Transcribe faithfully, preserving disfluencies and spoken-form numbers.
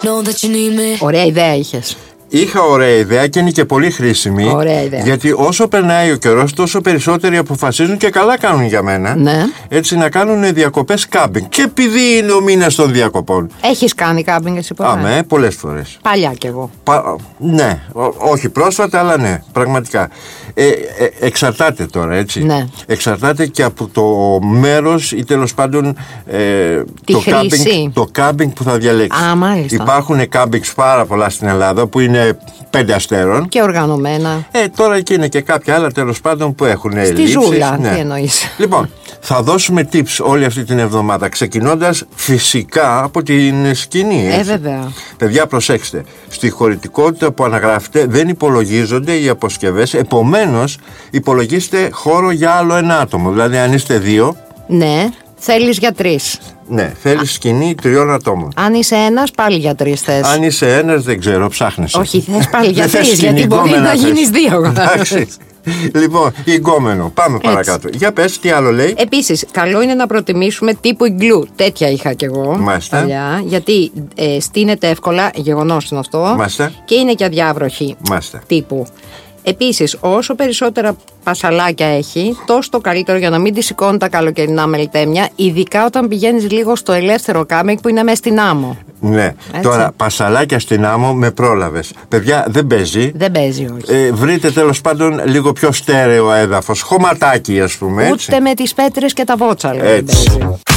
Ωραία ιδέα είχες. Είχα ωραία ιδέα και είναι και πολύ χρήσιμη. Ωραία ιδέα. Γιατί όσο περνάει ο καιρός, τόσο περισσότεροι αποφασίζουν και καλά κάνουν για μένα. Ναι. Έτσι να κάνουν διακοπές κάμπινγκ. Και επειδή είναι ο μήνας των διακοπών. Έχεις κάνει κάμπινγκ εσύ ποτέ? Αμέ, πολλές φορές. Παλιά κι εγώ. Πα, ναι, ό, όχι πρόσφατα, αλλά ναι, πραγματικά. Ε, ε, εξαρτάται τώρα, έτσι. Ναι. Εξαρτάται και από το μέρος ή τέλος πάντων ε, Τη το, χρήση. κάμπινγκ, το κάμπινγκ που θα διαλέξεις. Α, μάλιστα. Υπάρχουν κάμπινγκ πάρα πολλά στην Ελλάδα που είναι πέντε αστέρων. Και οργανωμένα. Ε, τώρα και είναι και κάποια άλλα τέλος πάντων που έχουν Στη λήψεις. ζούλα, Ναι. τι εννοείς? Λοιπόν, θα δώσουμε tips όλη αυτή την εβδομάδα, ξεκινώντας φυσικά από την σκηνή. Ε, έτσι. βέβαια. Παιδιά, προσέξτε. Στη χωρητικότητα που αναγράφετε δεν υπολογίζονται οι αποσκευές. Επομένως, υπολογίστε χώρο για άλλο ένα άτομο. Δηλαδή, αν είστε δύο. Ναι, θέλεις για τρεις. Ναι, θέλεις σκηνή τριών ατόμων. Αν είσαι ένας, πάλι για τρεις θες. Αν είσαι ένας, δεν ξέρω, ψάχνεσαι. Όχι, θες πάλι για Δεν θες τρεις, σκηνή, γιατί μπορεί γκόμενα να θες. γίνεις δύο. Εντάξει. Λοιπόν, γκόμενο. Πάμε παρακάτω. Για πες, τι άλλο λέει. Επίσης, καλό είναι να προτιμήσουμε τύπου iglu. Τέτοια είχα κι εγώ Μάλιστα. παλιά. Γιατί ε, στείνεται εύκολα, γεγονός είναι αυτό. Μάλιστα. Και είναι και αδιάβροχη Μάλιστα. τύπου. Επίσης, όσο περισσότερα πασαλάκια έχει, τόσο το καλύτερο για να μην τη σηκώνει τα καλοκαιρινά μελτέμια, ειδικά όταν πηγαίνεις λίγο στο ελεύθερο κάμπινγκ που είναι μέσα στην άμμο. Ναι. Τώρα, πασαλάκια στην άμμο με πρόλαβες. Παιδιά, δεν παίζει. Δεν παίζει, όχι. Ε, βρείτε τέλος πάντων λίγο πιο στέρεο έδαφος. Χωματάκι, ας πούμε. Έτσι. Ούτε με τις πέτρες και τα βότσαλα δεν Έτσι. παίζει.